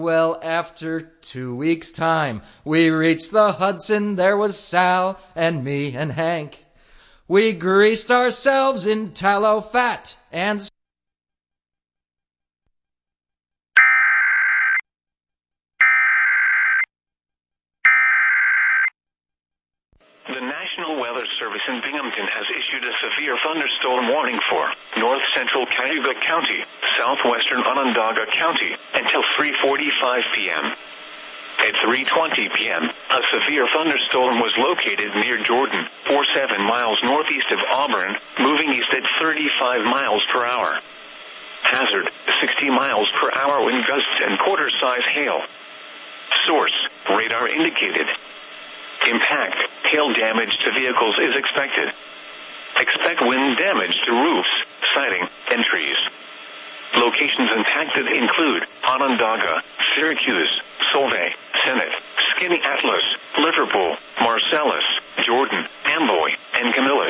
Well, after 2 weeks' time, we reached the Hudson. There was Sal and me and Hank. We greased ourselves in tallow fat and The National Weather Service in Binghamton has issued a severe thunderstorm warning for north central Cayuga County, southwestern Onondaga County, until 3:45 p.m. At 3:20 p.m., a severe thunderstorm was located near Jordan, 47 miles northeast of Auburn, moving east at 35 miles per hour. Hazard, 60 miles per hour wind gusts and quarter-size hail. Source, radar indicated. Impact, hail damage to vehicles is expected. Expect wind damage to roofs, siding, and trees. Locations impacted include Onondaga, Syracuse, Solvay, Senate, Skinny Atlas, Liverpool, Marcellus, Jordan, Amboy, and Camilla.